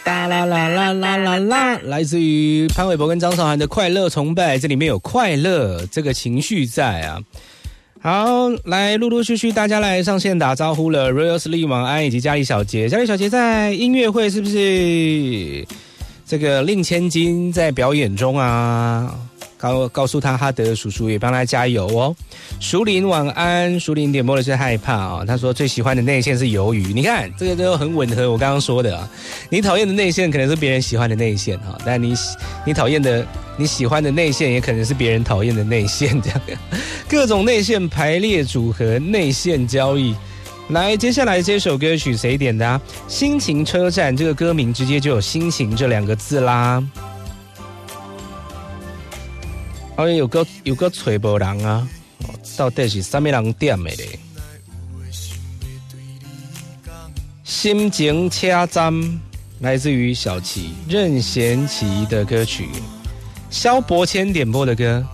哒啦啦啦啦啦啦，来自于潘玮柏跟张韶涵的《快乐崇拜》，这里面有快乐这个情绪在啊。好，来陆陆续续大家来上线打招呼了 ，Royal Lee 晚安以及嘉丽小姐，嘉丽小姐在音乐会是不是这个令千金在表演中啊？告诉他的叔叔也帮他加油哦。淑玲晚安，淑玲点播的是害怕哦。他说最喜欢的内线是鱿鱼，你看这个就很吻合我刚刚说的啊。你讨厌的内线可能是别人喜欢的内线哈，但你讨厌的你喜欢的内线也可能是别人讨厌的内线，这样各种内线排列组合，内线交易。来，接下来这首歌曲谁点的啊？心情车站，这个歌名直接就有心情这2个字啦。好像有个找无人啊，到底是什么人点的咧？心情车站来自于小齐任贤齐的歌曲，萧伯谦点播的歌。